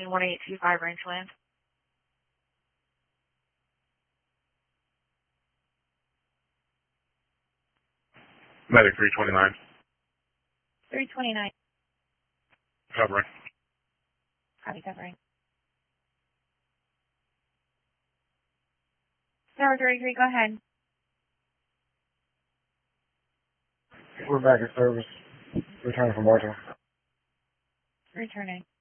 Houston 1825 Rangeland. Medic 329. 329. Covering. Copy, covering. Tower 33, go ahead. We're back in service. Returning from Baltimore. Returning.